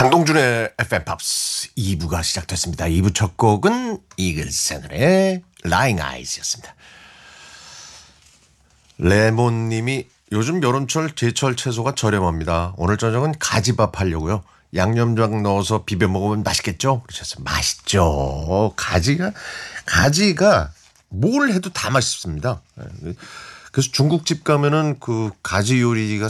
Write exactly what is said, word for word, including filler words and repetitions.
한동준의 에프엠 팝스 이 부가 시작됐습니다. 이 부 첫 곡은 이글스의 노래 Lying Eyes였습니다. 레몬님이 요즘 여름철 제철 채소가 저렴합니다. 오늘 저녁은 가지밥 하려고요. 양념장 넣어서 비벼 먹으면 맛있겠죠? 그러셨어요. 맛있죠. 가지가 가지가 뭘 해도 다 맛있습니다. 그래서 중국집 가면은 그 가지 요리가